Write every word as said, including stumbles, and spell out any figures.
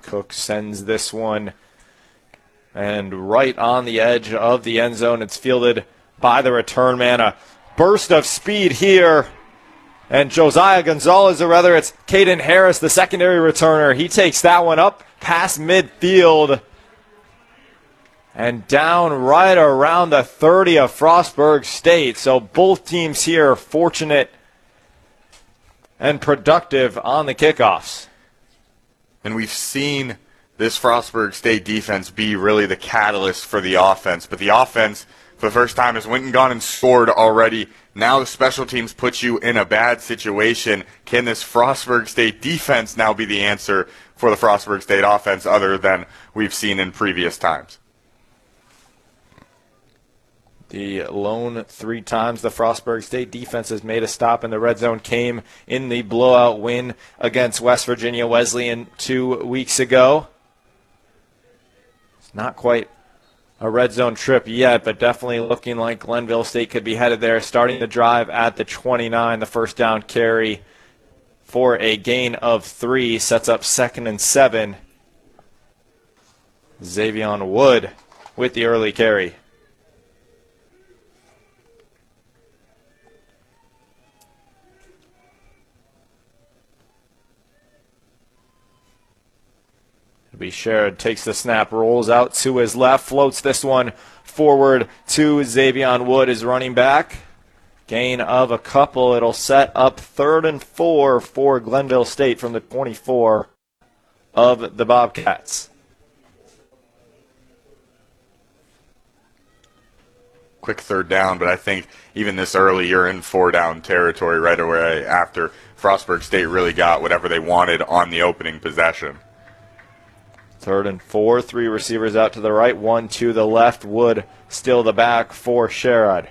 Cook sends this one, and right on the edge of the end zone. It's fielded by the return man. A burst of speed here. And Josiah Gonzalez, or rather it's Caden Harris, the secondary returner. He takes that one up past midfield and down right around the thirty of Frostburg State. So both teams here fortunate and productive on the kickoffs. And we've seen this Frostburg State defense be really the catalyst for the offense. But the offense, for the first time, has went and gone and scored already. Now the special teams put you in a bad situation. Can this Frostburg State defense now be the answer for the Frostburg State offense other than we've seen in previous times? The lone three times the Frostburg State defense has made a stop in the red zone came in the blowout win against West Virginia Wesleyan two weeks ago. It's not quite a red zone trip yet, but definitely looking like Glenville State could be headed there, starting the drive at the twenty-nine. The first down carry for a gain of three sets up second and seven. Xavion Wood with the early carry. Sherrod takes the snap, rolls out to his left, floats this one forward to Xavion Wood, his running back. Gain of a couple. It'll set up third and four for Glenville State from the twenty-four of the Bobcats. Quick third down, but I think even this early, you're in four-down territory right away after Frostburg State really got whatever they wanted on the opening possession. Third and four, three receivers out to the right, one to the left. Wood still the back for Sherrod.